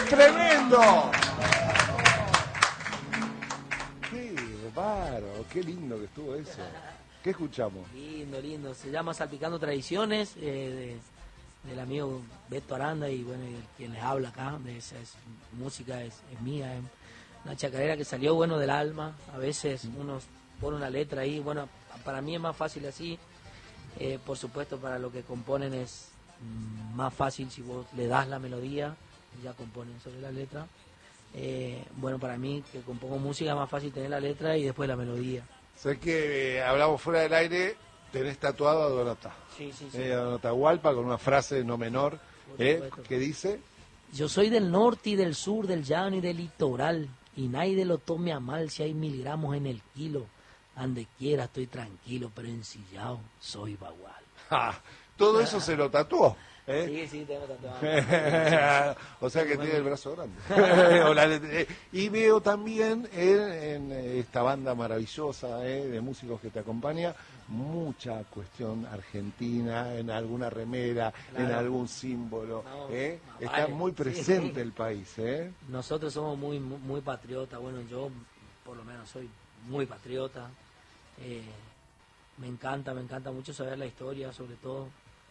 ¡Tremendo! ¡Qué bárbaro! ¡Qué lindo que estuvo eso! ¿Qué escuchamos? Lindo, lindo. Se llama Salpicando Tradiciones, del amigo Beto Aranda y bueno, y quien les habla acá. De esa música es mía, es una chacarera que salió bueno del alma. A veces uno pone una letra ahí, bueno, para mí es más fácil así. Por supuesto, para lo que componen es más fácil si vos le das la melodía, ya componen sobre la letra. Bueno, para mí que compongo música es más fácil tener la letra y después la melodía. Sé que hablamos fuera del aire, tenés tatuado a Don Ota. Sí, sí, sí. A Don Atahualpa con una frase no menor, que dice... Yo soy del norte y del sur, del llano y del litoral, y nadie lo tome a mal si hay 1000 gramos en el kilo. Ande quiera estoy tranquilo, pero ensillado soy bagual. Todo eso se lo tatuó. Sí, sí, tengo tatuado. O sea que tiene el brazo grande. Y veo también en esta banda maravillosa de músicos que te acompaña, mucha cuestión argentina, en alguna remera, claro, en algún símbolo. Está vale, muy presente el país. Nosotros somos muy patriotas. Bueno, yo por lo menos soy muy patriota. Me encanta mucho saber la historia, sobre todo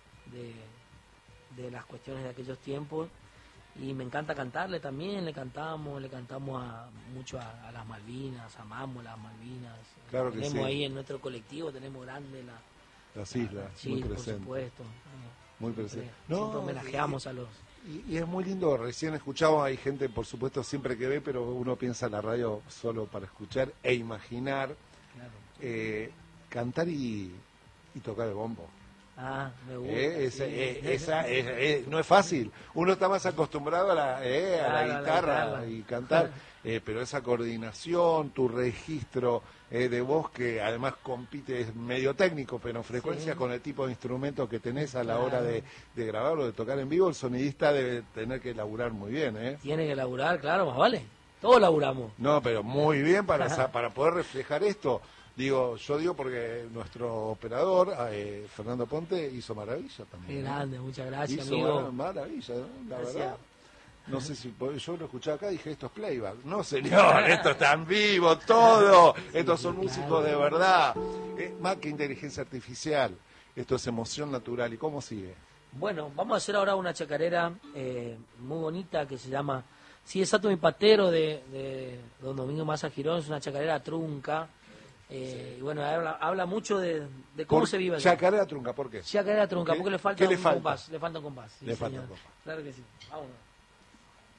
de las cuestiones de aquellos tiempos, y me encanta cantarle también. Le cantamos mucho a las Malvinas, amamos las Malvinas. Claro que tenemos sí. Ahí en nuestro colectivo tenemos grande las islas, sí, muy por presente. Supuesto. Muy presente. Siempre homenajeamos a los... Y es muy lindo, recién escuchamos, hay gente, por supuesto, siempre que ve, pero uno piensa en la radio solo para escuchar e imaginar, claro. Cantar y tocar el bombo. Me gusta. No es fácil. Uno está más acostumbrado a la guitarra y cantar, pero esa coordinación, tu registro de voz, que además compite, es medio técnico, pero en frecuencia con el tipo de instrumentos que tenés a la hora de grabarlo, de tocar en vivo, el sonidista debe tener que laburar muy bien. Tiene que laburar, claro, más vale. Todos laburamos. No, pero muy bien para poder reflejar esto. Yo digo porque nuestro operador, Fernando Ponte, hizo maravilla también. Qué grande, muchas gracias, hizo amigo. Maravilla, la gracias. verdad. No sé si yo lo escuchaba acá y dije, esto es playback. No, señor, esto está en vivo, todo. Estos son músicos de verdad. Más que inteligencia artificial, esto es emoción natural. ¿Y cómo sigue? Bueno, vamos a hacer ahora una chacarera muy bonita que se llama Sí, exacto, mi patero, de don Domingo Maza Girón. Es una chacarera trunca. Y bueno, habla mucho de cómo se vive. Chacarera trunca, ¿por qué? Chacarera trunca, porque le falta un compás. Le falta un compás. Sí, le falta un compás. Claro que sí. Vámonos.